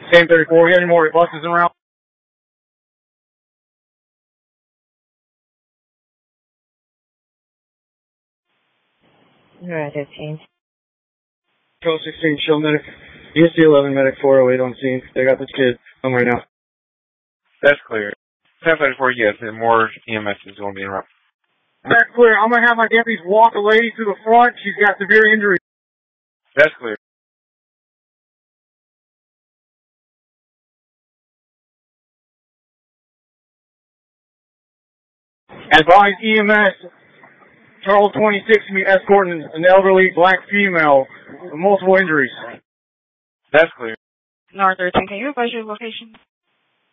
Same 34. We have any more buses en route? Alright, 15. Control 16, show medic. ESC 11, medic 408 on scene. They got this kid home right now. That's clear. 1034, yes, and more EMS is going to be interrupted. That's clear. I'm going to have my deputies walk a lady to the front. She's got severe injuries. That's clear. Advise EMS, Charles 26 to be escorting an elderly black female with multiple injuries. That's clear. North 13, can you advise your location?